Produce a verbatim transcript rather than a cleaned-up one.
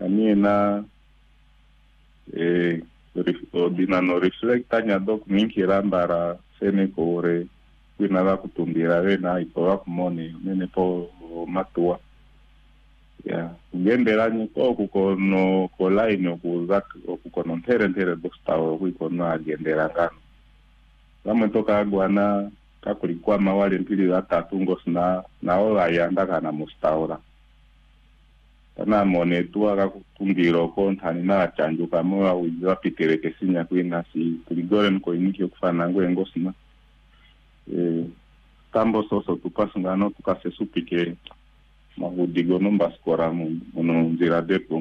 kani na eh odina no reflecta nya dok minki rambara sene kore kwina la kutumbira wena ipo kumone nene po matua ya ngendera ni ko kuko no ko line ku zak ku no ntere ntere bostawo ku ko no agendera ngano kama toka gwana ka kulikuwa mawale mpili gatatu ngosina nao ayanda kana mustaura kana mone tuwa ka kutumbiro ko ntani na chanju kama wa uza pitereke sinya kwina si kuligore nko iniki kufana ngwe ngosina eh tambo soso tupasungano tukase supike mahudigo nomba skora mu no nzira depo